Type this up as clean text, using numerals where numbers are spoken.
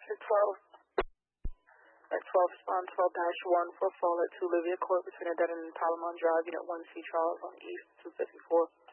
At 12, respond 12-1 for fall at 2 Olivia Court between Adenin and Palomon Drive, Unit 1C Charles on East 254.